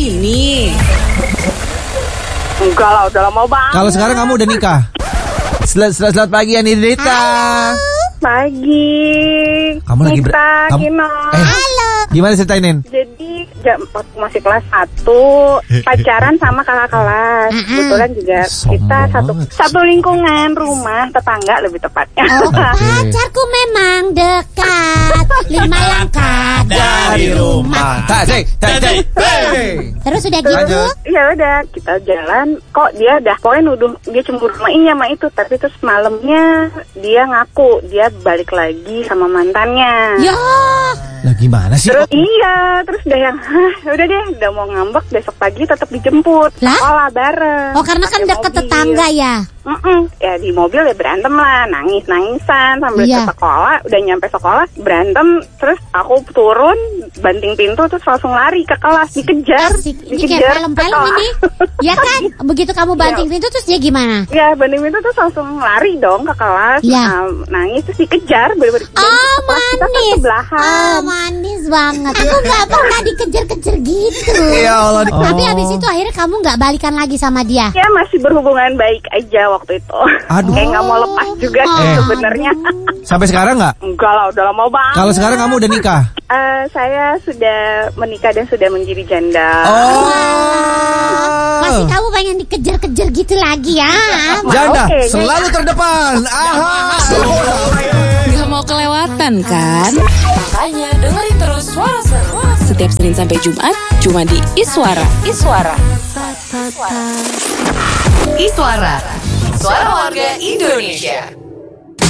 ini? Enggak lah, udah lama banget. Kalau sekarang kamu udah nikah. Selamat pagi Anindita. Pagi. Kamu lagi Gino. Halo. Gimana ceritainin? Jadi waktu masih kelas 1 pacaran sama kakak kelas. Kebetulan juga kita satu lingkungan rumah tetangga lebih tepatnya. Oh, pacarku memang dekat 5 langkah dari rumah. Terus udah gitu? Ya udah kita jalan. Kok dia pokoknya nuduh dia cemburu sama ini sama itu. Tapi terus malamnya dia ngaku dia balik lagi sama mantannya. Ya. Lah gimana sih? Terus udah yang udah deh, udah mau ngambek, besok pagi tetap dijemput sekolah bareng. Oh, karena kan deket tetangga ya. Ya di mobil ya berantem lah, nangisan sambil ke sekolah. Udah nyampe sekolah berantem, terus aku turun banting pintu terus langsung lari ke kelas, dikejar. Ini kayak film-film ini. Ya kan? Begitu kamu banting pintu terus dia gimana? Ya banting pintu terus langsung lari dong ke kelas. Nangis terus dikejar. Oh, manis. Sebelahan. Manis banget. Aku gak pernah dikejar-kejar gitu. Ya Allah. Tapi abis itu akhirnya kamu gak balikan lagi sama dia? Ya masih berhubungan baik aja waktu itu. Aduh. Kayak gak mau lepas juga sih sebenarnya. Sampai sekarang gak? Enggak lah, udah lama banget. Kalau sekarang kamu udah nikah? Saya sudah menikah dan sudah menjadi janda. Masih kamu pengen dikejar-kejar gitu lagi ya? Janda selalu terdepan. Gak mau kelewatan kan? Makanya dengerin terus Suara Seru setiap Senin sampai Jumat cuma di Iswara. Iswara, suara warga Indonesia.